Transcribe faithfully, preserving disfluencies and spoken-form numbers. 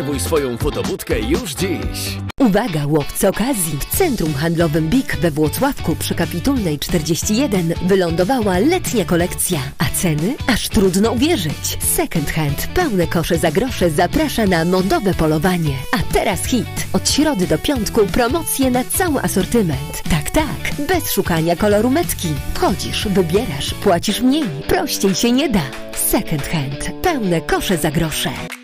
Zabój swoją fotobudkę już dziś. Uwaga, łowcy okazji! W centrum handlowym BIG we Włocławku przy Kapitulnej czterdzieści jeden wylądowała letnia kolekcja, a ceny aż trudno uwierzyć. Second Hand, pełne kosze za grosze zaprasza na modowe polowanie. A teraz hit! Od środy do piątku promocje na cały asortyment. Tak, tak, bez szukania koloru metki. Wchodzisz, wybierasz, płacisz mniej. Prościej się nie da. Second Hand, pełne kosze za grosze.